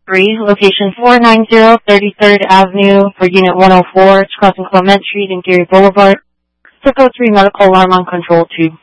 3, location 490 33rd Avenue for Unit 104. It's crossing Clement Street and Geary Boulevard. Circle 3 medical alarm on control 2.